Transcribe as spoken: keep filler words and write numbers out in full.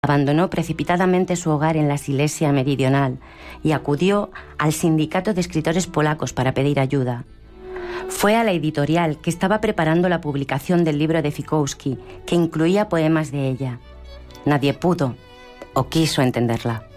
Abandonó precipitadamente su hogar en la Silesia meridional y acudió al sindicato de escritores polacos para pedir ayuda. Fue a la editorial que estaba preparando la publicación del libro de Fikowski, que incluía poemas de ella. Nadie pudo o quiso entenderla.